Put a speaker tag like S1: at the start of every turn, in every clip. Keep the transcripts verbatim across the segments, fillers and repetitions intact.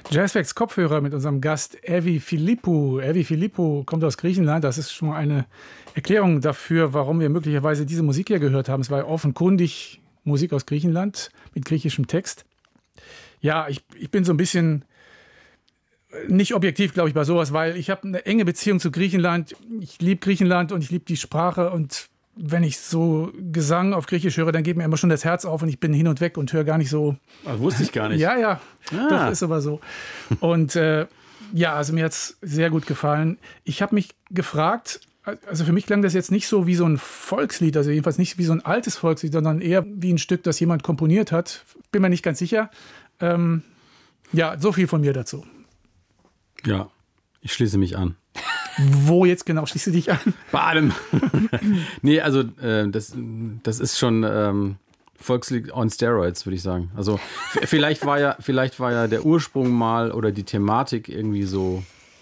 S1: Jazzfacts Kopfhörer mit unserem Gast Evi Philippou. Evi Philippou kommt aus Griechenland. Das ist schon mal eine Erklärung dafür, warum wir möglicherweise diese Musik hier gehört haben. Es war offenkundig Musik aus Griechenland mit griechischem Text. Ja, ich, ich bin so ein bisschen nicht objektiv, glaube ich, bei sowas, weil ich habe eine enge Beziehung zu Griechenland. Ich liebe Griechenland und ich liebe die Sprache. Und wenn ich so Gesang auf Griechisch höre, dann geht mir immer schon das Herz auf und ich bin hin und weg und höre gar nicht so.
S2: Das wusste ich gar nicht.
S1: Ja, ja, ah. Doch, ist aber so. Und äh, ja, also mir hat es sehr gut gefallen. Ich habe mich gefragt, also für mich klang das jetzt nicht so wie so ein Volkslied, also jedenfalls nicht wie so ein altes Volkslied, sondern eher wie ein Stück, das jemand komponiert hat. Bin mir nicht ganz sicher. Ähm, ja, so viel von mir dazu.
S2: Ja, ich schließe mich an.
S1: Wo jetzt genau schließt du dich an?
S2: Bei allem. Nee, also äh, das, das ist schon ähm, Volkslied on Steroids, würde ich sagen. Also f- vielleicht war ja, vielleicht war ja der Ursprung mal oder die Thematik irgendwie so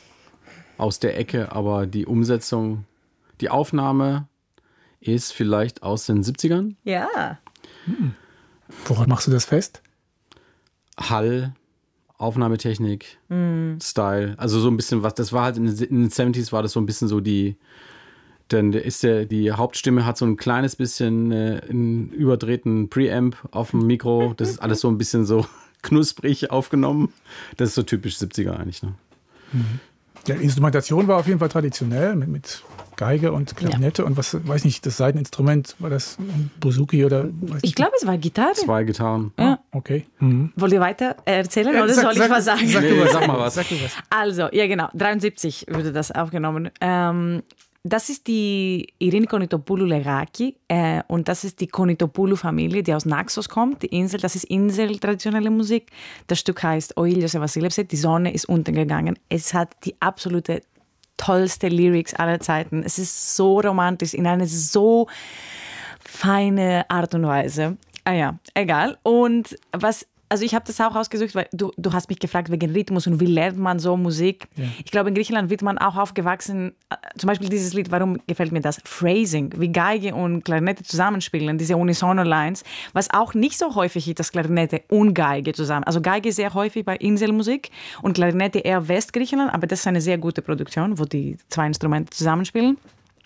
S2: aus der Ecke, aber die Umsetzung, die Aufnahme ist vielleicht aus den siebzigern.
S3: Ja.
S1: Hm. Woran machst du das fest?
S2: Hall, Aufnahmetechnik,
S3: mm.
S2: Style, also so ein bisschen was, das war halt in den, in den siebziger war das so ein bisschen so die, denn der ist der, die Hauptstimme hat so ein kleines bisschen äh, einen überdrehten Preamp auf dem Mikro, das ist alles so ein bisschen so knusprig aufgenommen, das ist so typisch siebziger eigentlich, ne?
S1: Mhm. Ja, die Instrumentation war auf jeden Fall traditionell mit, mit Geige und Klarinette ja. Und was, weiß nicht, das Seiteninstrument, war das ein Bouzouki oder? Weiß
S3: ich glaube, es war Gitarre.
S2: Zwei Gitarren.
S3: Ja.
S1: Ah, okay. Mhm.
S3: Wollt ihr weiter erzählen
S1: ja,
S3: oder
S1: sag,
S3: soll ich
S1: sag,
S3: was sagen?
S1: Sag,
S2: nee,
S1: du was.
S2: sag mal was.
S1: Sag du was.
S3: Also, ja genau, dreiundsiebzig wurde das aufgenommen. Ähm, das ist die Irini Konitopoulou-Legaki äh, und das ist die Konitopoulou-Familie, die aus Naxos kommt, die Insel, das ist Insel-traditionelle Musik. Das Stück heißt O Ήλιος Ευασίλευσε, die Sonne ist untergegangen. Es hat die absolute tollste Lyrics aller Zeiten. Es ist so romantisch in eine so feine Art und Weise. Ah ja, egal. Und was, also ich habe das auch ausgesucht, weil du, du hast mich gefragt wegen Rhythmus und wie lernt man so Musik. Ja. Ich glaube, in Griechenland wird man auch aufgewachsen, zum Beispiel dieses Lied, warum gefällt mir das? Phrasing, wie Geige und Klarinette zusammenspielen, diese Unisono-Lines, was auch nicht so häufig ist, dass Klarinette und Geige zusammen. Also Geige sehr häufig bei Inselmusik und Klarinette eher Westgriechenland, aber das ist eine sehr gute Produktion, wo die zwei Instrumente zusammenspielen.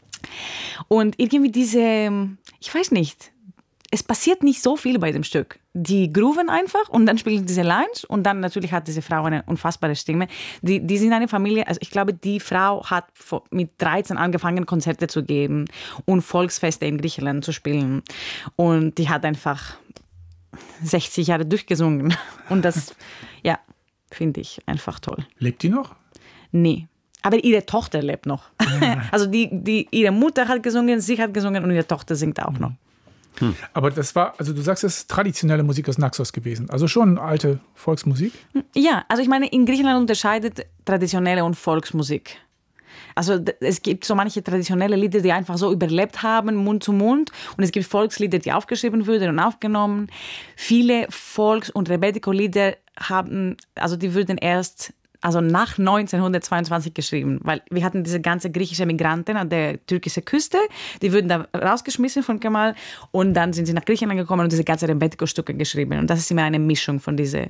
S3: Und irgendwie diese, ich weiß nicht, es passiert nicht so viel bei dem Stück. Die grooven einfach und dann spielen diese Lines und dann natürlich hat diese Frau eine unfassbare Stimme. Die, die sind eine Familie, also ich glaube, die Frau hat mit dreizehn angefangen, Konzerte zu geben und Volksfeste in Griechenland zu spielen. Und die hat einfach sechzig Jahre durchgesungen. Und das, ja, finde ich einfach toll.
S1: Lebt die noch?
S3: Nee. Aber ihre Tochter lebt noch. Ja. Also die, die, ihre Mutter hat gesungen, sie hat gesungen und ihre Tochter singt auch noch.
S1: Hm. Aber das war, also du sagst, es ist traditionelle Musik aus Naxos gewesen. Also schon alte Volksmusik?
S3: Ja, also ich meine, in Griechenland unterscheidet traditionelle und Volksmusik. Also es gibt so manche traditionelle Lieder, die einfach so überlebt haben, Mund zu Mund. Und es gibt Volkslieder, die aufgeschrieben wurden und aufgenommen. Viele Volks- und Rebetiko-Lieder haben, also die wurden erst also nach neunzehnhundertzweiundzwanzig geschrieben, weil wir hatten diese ganze griechische Migranten an der türkischen Küste, die wurden da rausgeschmissen von Kemal und dann sind sie nach Griechenland gekommen und diese ganze Rebetiko-Stücke geschrieben. Und das ist immer eine Mischung von dieser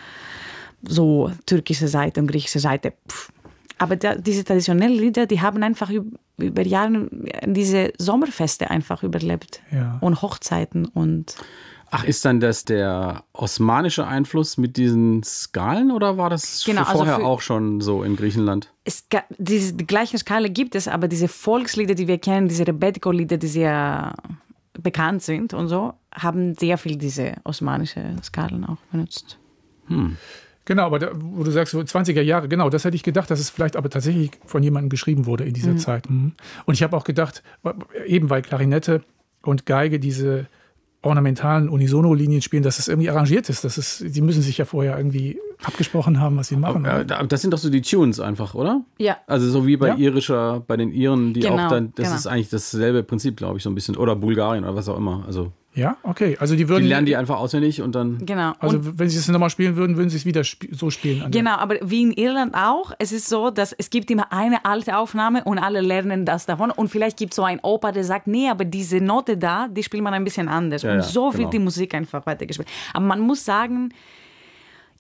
S3: so türkische Seite und griechische Seite. Pff. Aber da, diese traditionellen Lieder, die haben einfach über Jahre diese Sommerfeste einfach überlebt.
S1: Ja.
S3: Und Hochzeiten und...
S2: Ach, ist dann das der osmanische Einfluss mit diesen Skalen oder war das
S3: genau,
S2: vorher
S3: also
S2: auch schon so in Griechenland?
S3: Es, diese, die gleiche Skala gibt es, aber diese Volkslieder, die wir kennen, diese Rebetiko-Lieder, die sehr bekannt sind und so, haben sehr viel diese osmanische Skalen auch benutzt.
S2: Hm.
S1: Genau, aber da, wo du sagst, so zwanziger Jahre, genau, das hätte ich gedacht, dass es vielleicht aber tatsächlich von jemandem geschrieben wurde in dieser mhm. Zeit. Und ich habe auch gedacht, eben weil Klarinette und Geige diese ornamentalen Unisono-Linien spielen, dass es irgendwie arrangiert ist. Das ist, sie müssen sich ja vorher irgendwie abgesprochen haben, was sie machen.
S2: Aber, das sind doch so die Tunes einfach, oder?
S3: Ja.
S2: Also so wie bei
S1: ja.
S2: irischer, bei den Iren, die
S3: genau,
S2: auch dann, das
S3: genau.
S2: ist eigentlich dasselbe Prinzip, glaube ich, so ein bisschen. Oder Bulgarien oder was auch immer. Also
S1: ja, okay. Also die würden.
S2: Die lernen die einfach auswendig und dann.
S3: Genau.
S1: Also
S3: und
S1: wenn sie es nochmal spielen würden, würden sie es wieder sp- so spielen.
S3: Genau, aber wie in Irland auch, es ist so, dass es gibt immer eine alte Aufnahme und alle lernen das davon. Und vielleicht gibt es so einen Opa, der sagt, nee, aber diese Note da, die spielt man ein bisschen anders.
S2: Ja,
S3: und
S2: ja,
S3: so
S2: genau.
S3: wird die Musik einfach weitergespielt. Aber man muss sagen,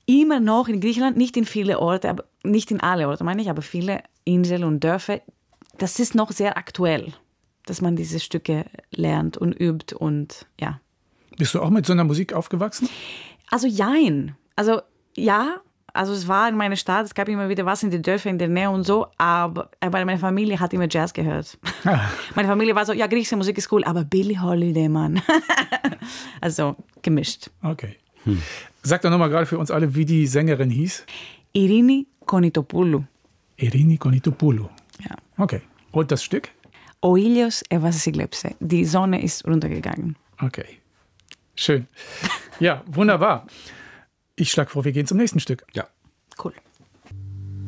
S3: immer noch in Griechenland, nicht in viele Orte, aber nicht in alle Orte, meine ich, aber viele Inseln und Dörfer, das ist noch sehr aktuell, dass man diese Stücke lernt und übt und ja.
S1: Bist du auch mit so einer Musik aufgewachsen?
S3: Also jein. Also ja, also es war in meiner Stadt, es gab immer wieder was in den Dörfern in der Nähe und so, aber, aber meine Familie hat immer Jazz gehört. Ah. Meine Familie war so, ja, griechische Musik ist cool, aber Billie Holiday, Mann. Also gemischt.
S1: Okay. Hm. Sag doch nochmal gerade für uns alle, wie die Sängerin hieß.
S3: Irini Konitopoulou.
S1: Irini Konitopoulou.
S3: Ja.
S1: Okay. Und das Stück?
S3: Ο ήλιος έβασε. Die Sonne ist runtergegangen.
S1: Okay. Schön. Ja, wunderbar. Ich schlage vor, wir gehen zum nächsten Stück.
S2: Ja.
S3: Cool.